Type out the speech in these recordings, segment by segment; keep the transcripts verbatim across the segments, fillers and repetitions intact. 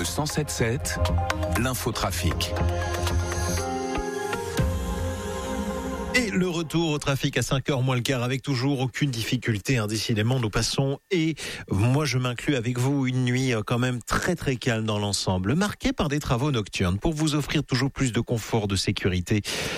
Le cent sept sept, l'infotrafic. Et le retour au trafic à cinq heures moins le quart avec toujours aucune difficulté. Hein. Décidément, nous passons, et moi je m'inclus avec vous, une nuit quand même très très calme dans l'ensemble, marquée par des travaux nocturnes pour vous offrir toujours plus de confort, de sécurité.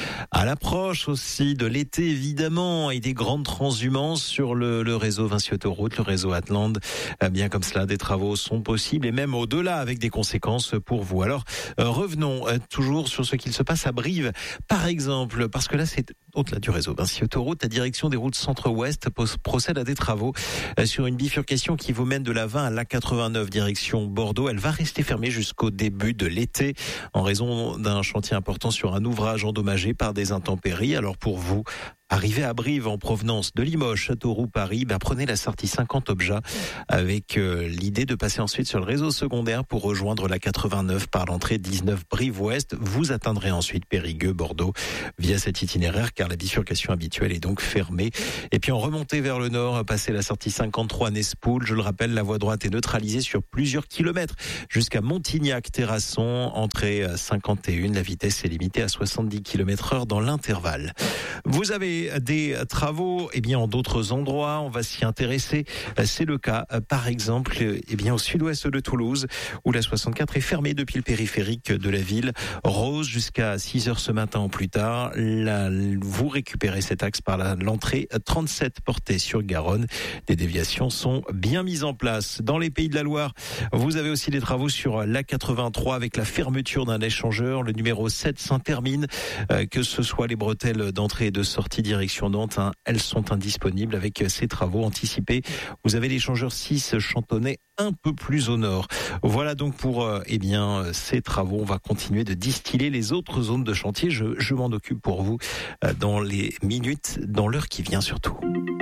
À l'approche aussi de l'été évidemment, et des grandes transhumances sur le, le réseau Vinci Autoroute, le réseau Atland. Bien comme cela, des travaux sont possibles et même au-delà avec des conséquences pour vous. Alors euh, revenons euh, toujours sur ce qu'il se passe à Brive, par exemple, parce que là c'est au-delà du réseau Vinci Autoroute, la direction des routes centre-ouest procède à des travaux sur une bifurcation qui vous mène de la vingt à l'A quatre-vingt-neuf direction Bordeaux. Elle va rester fermée jusqu'au début de l'été en raison d'un chantier important sur un ouvrage endommagé par des intempéries. Alors pour vous, arrivé à Brive en provenance de Limoges, Châteauroux, Paris, ben prenez la sortie cinquante Objat avec euh, l'idée de passer ensuite sur le réseau secondaire pour rejoindre la quatre-vingt-neuf par l'entrée dix-neuf Brive-Ouest. Vous atteindrez ensuite Périgueux, Bordeaux via cet itinéraire car la bifurcation habituelle est donc fermée. Et puis en remontée vers le nord, passer la sortie cinquante-trois Nespoul. Je le rappelle, la voie droite est neutralisée sur plusieurs kilomètres jusqu'à Montignac-Terrasson, entrée cinquante et un. La vitesse est limitée à soixante-dix kilomètres heure dans l'intervalle. Vous avez des travaux, eh bien, en d'autres endroits, on va s'y intéresser. C'est le cas, par exemple, eh bien, au sud-ouest de Toulouse, où la soixante-quatre est fermée depuis le périphérique de la ville. Rose jusqu'à six heures ce matin ou plus tard. Là, vous récupérez cet axe par la, l'entrée trente-sept portée sur Garonne. Des déviations sont bien mises en place. Dans les Pays de la Loire, vous avez aussi des travaux sur l'A quatre-vingt-trois avec la fermeture d'un échangeur. Le numéro sept s'en termine, euh, que ce soit les bretelles d'entrée et de sortie direction Nantes, hein, elles sont indisponibles avec ces travaux anticipés. Vous avez l'échangeur six Chantonnay un peu plus au nord. Voilà donc pour euh, eh bien ces travaux. On va continuer de distiller les autres zones de chantier. Je, je m'en occupe pour vous euh, dans les minutes, dans l'heure qui vient surtout.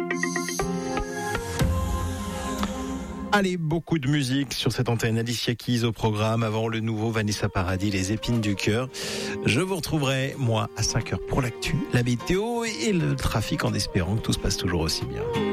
Allez, beaucoup de musique sur cette antenne. Alicia Keys au programme, avant le nouveau Vanessa Paradis, Les épines du cœur. Je vous retrouverai, moi, à cinq heures pour l'actu, la météo et le trafic, en espérant que tout se passe toujours aussi bien.